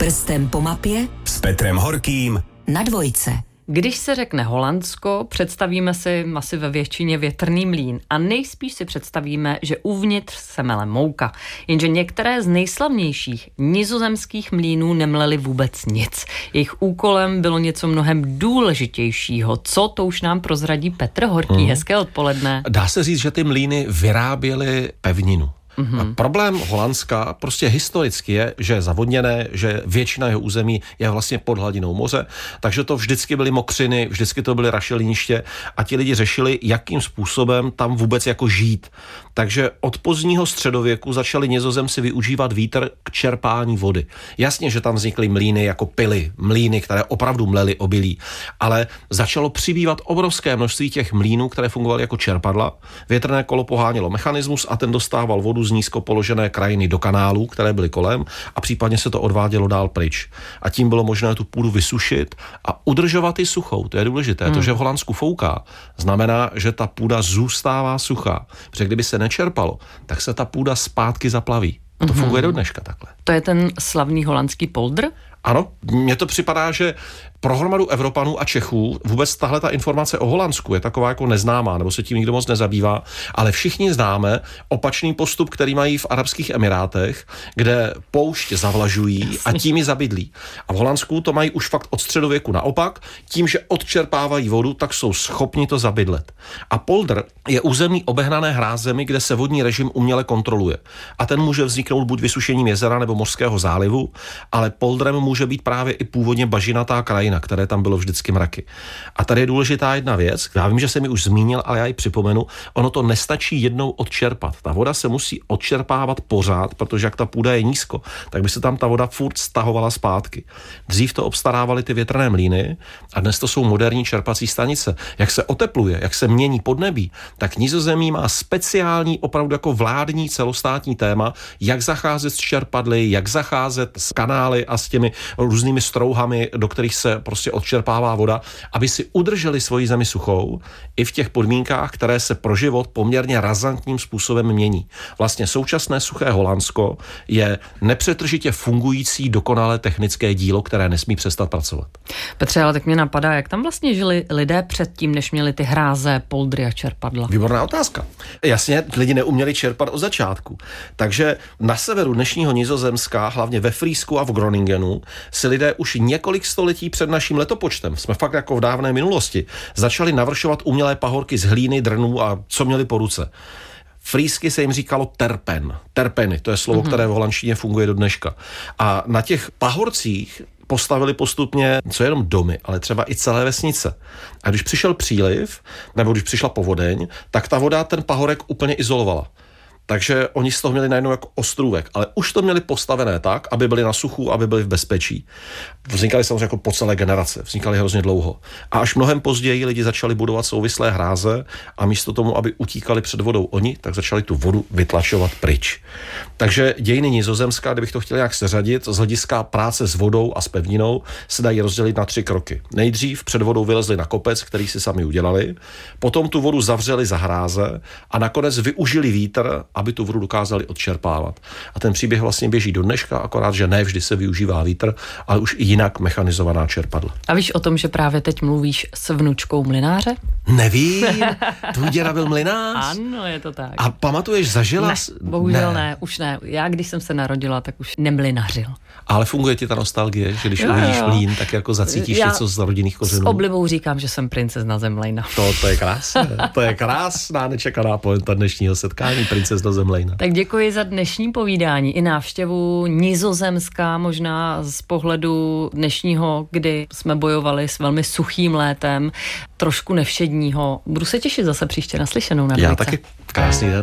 Prstem po mapě s Petrem Horkým na Dvojce. Když se řekne Holandsko, představíme si asi ve většině větrný mlýn a nejspíš si představíme, že uvnitř se mele mouka. Jenže některé z nejslavnějších nizozemských mlýnů nemlely vůbec nic. Jejich úkolem bylo něco mnohem důležitějšího. Co, to už nám prozradí Petr Horký. Hezké odpoledne. Dá se říct, že ty mlýny vyráběly pevninu. A problém Holandska prostě historicky je, že je zavodněné, že většina jeho území je vlastně pod hladinou moře, takže to vždycky byly mokřiny, vždycky to byly rašeliniště a ti lidi řešili, jakým způsobem tam vůbec jako žít. Takže od pozdního středověku začali Nizozemci využívat vítr k čerpání vody. Jasně, že tam vznikly mlýny jako pily, mlýny, které opravdu mlely obilí, ale začalo přibývat obrovské množství těch mlýnů, které fungovaly jako čerpadla. Větrné kolo pohánělo mechanismus a ten dostával vodu z nízko položené krajiny do kanálů, které byly kolem, a případně se to odvádělo dál pryč. A tím bylo možné tu půdu vysušit a udržovat ji suchou. To je důležité. To, že v Holandsku fouká, znamená, že ta půda zůstává suchá. Protože kdyby se nečerpalo, tak se ta půda zpátky zaplaví. A to funguje do dneška takhle. To je ten slavný holandský poldr? Ano, mně to připadá, že pro hromadu Evropanů a Čechů vůbec tahle ta informace o Holandsku je taková jako neznámá, nebo se tím nikdo moc nezabývá, ale všichni známe opačný postup, který mají v Arabských Emirátech, kde poušť zavlažují a tím ji zabydlí. A v Holandsku to mají už fakt od středověku naopak, tím, že odčerpávají vodu, tak jsou schopni to zabydlet. A poldr je území obehnané hrázemi, kde se vodní režim uměle kontroluje. A ten může vzniknout buď vysušením jezera nebo mořského zálivu, ale poldrem může být právě i původně bažinatá krajina, které tam bylo vždycky mraky. A tady je důležitá jedna věc, já vím, že jsem ji už zmínil, ale já ji připomenu, ono to nestačí jednou odčerpat. Ta voda se musí odčerpávat pořád, protože jak ta půda je nízko, tak by se tam ta voda furt stahovala zpátky. Dřív to obstarávaly ty větrné mlýny a dnes to jsou moderní čerpací stanice. Jak se otepluje, jak se mění podnebí, tak Nizozemí má speciální, opravdu jako vládní celostátní téma, jak zacházet s čerpadly, jak zacházet s kanály a s těmi různými strouhami, do kterých se prostě odčerpává voda, aby si udrželi svoji zemi suchou i v těch podmínkách, které se pro život poměrně razantním způsobem mění. Vlastně současné suché Holandsko je nepřetržitě fungující dokonalé technické dílo, které nesmí přestat pracovat. Petře, ale tak mě napadá, jak tam vlastně žili lidé předtím, než měli ty hráze, poldry a čerpadla? Výborná otázka. Jasně, lidi neuměli čerpat od začátku. Takže na severu dnešního Nizozemska, hlavně ve Frýsku a v Groningenu, si lidé už několik století před naším letopočtem, jsme fakt jako v dávné minulosti, začali navršovat umělé pahorky z hlíny, drnů a co měli po ruce. Frýsky se jim říkalo terpen. Terpeny, to je slovo, které v holandštině funguje do dneška. A na těch pahorcích postavili postupně, co jenom domy, ale třeba i celé vesnice. A když přišel příliv, nebo když přišla povodeň, tak ta voda ten pahorek úplně izolovala. Takže oni z toho měli najednou jako ostrůvek, ale už to měli postavené tak, aby byli na suchu, aby byli v bezpečí. Vznikaly samozřejmě jako po celé generace, vznikaly hrozně dlouho. A až mnohem později lidi začali budovat souvislé hráze a místo tomu, aby utíkali před vodou oni, tak začali tu vodu vytlačovat pryč. Takže dějiny Nizozemska, kdybych to chtěl nějak seřadit, z hlediska práce s vodou a s pevninou, se dají rozdělit na 3 kroky. Nejdřív před vodou vylezli na kopec, který si sami udělali, potom tu vodu zavřeli za hráze a nakonec využili vítr, aby tu vodu dokázali odčerpávat. A ten příběh vlastně běží do dneška, akorát, že ne vždy se využívá vítr, ale už i jinak mechanizovaná čerpadla. A víš o tom, že právě teď mluvíš s vnučkou mlynáře? Nevím, tvůj děda byl mlynář? Ano, je to tak. A pamatuješ, zažila? Ne, bohužel ne, už ne. Já, když jsem se narodila, tak už nemlynařil. Ale funguje ti ta nostalgie, že když uvidíš mlýn, tak jako zacítíš něco z rodinných kořenů? S oblibou říkám, že jsem princezna Zemlejna. To je krásné. To je krásná nečekaná pointa dnešního setkání, princezna Zemlejna. Tak děkuji za dnešní povídání i návštěvu Nizozemska, možná z pohledu dnešního, kdy jsme bojovali s velmi suchým létem, trošku nevšedního. Budu se těšit zase příště naslyšenou na Dvojce. Já taky. Krásný den.